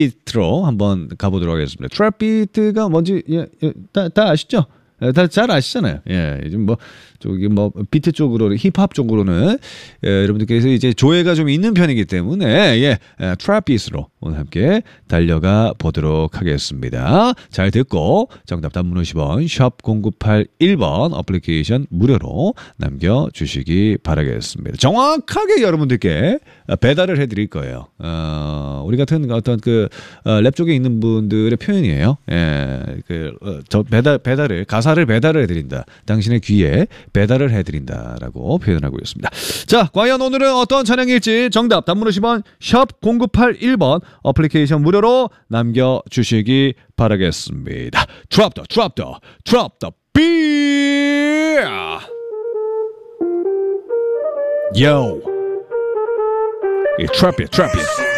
비트로 한번 가보도록 하겠습니다. 트랩 비트가 뭔지 다 아시죠? 다 잘 아시잖아요. 예, 요즘 뭐 저기 뭐 비트 쪽으로 힙합 쪽으로는 여러분들께서 이제 조회가 좀 있는 편이기 때문에 트랩 비트로 오늘 함께 달려가 보도록 하겠습니다. 잘 듣고 정답 단문 50원 샵 0981번 어플리케이션 무료로 남겨주시기 바라겠습니다. 정확하게 여러분들께 배달을 해드릴 거예요. 우리 같은 어떤 랩 쪽에 있는 분들의 표현이에요. 저 배달을 가사를 배달을 해드린다. 당신의 귀에 배달을 해드린다라고 표현을 하고 있습니다. 자, 과연 오늘은 어떤 찬양일지 정답 단문 50원 샵 0981번 어플리케이션 무료로 남겨주시기 바라겠습니다. Drop the beat. Yo, trap it.